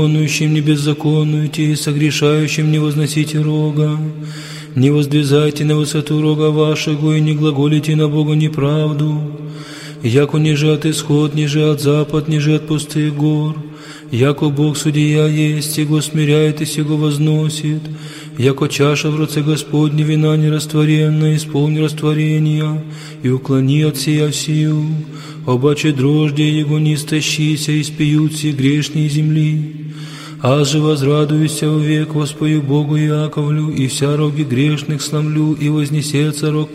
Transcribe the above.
не беззаконуйте, и согрешающим не возносите рога. Не воздвизайте на высоту рога вашего, и не глаголите на Бога неправду. Яко ниже от исход, ниже от запад, ниже от пустых гор. Яко Бог судья есть, Его смиряет и сего возносит. Яко чаша в руце Господне вина нерастворенная, исполни растворения, и уклони от сия сию. Обаче дрожде Его не истощися, и спьют все грешные земли. Аз же возрадуюся вовек, воспою Богу Яковлю, и вся роги грешных сломлю, и вознесется рог